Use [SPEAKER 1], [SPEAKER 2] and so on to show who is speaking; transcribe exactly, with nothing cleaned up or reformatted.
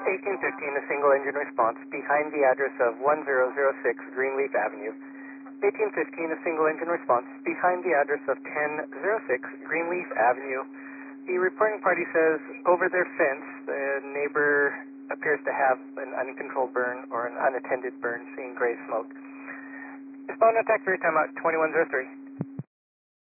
[SPEAKER 1] eighteen fifteen, a single engine response behind the address of one zero zero six Greenleaf Avenue. eighteen fifteen, a single engine response behind the address of ten oh six Greenleaf Avenue. The reporting party says over their fence, the neighbor appears to have an uncontrolled burn or an unattended burn, seeing gray smoke. Respond to attack for your timeout twenty-one oh three.